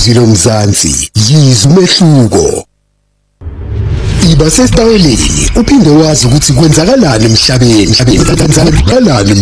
izwi lomzansi, yizwa umehluko. Iba sesitayeleni uphinde wazi ukuthi kwenzakalani emhlabeni.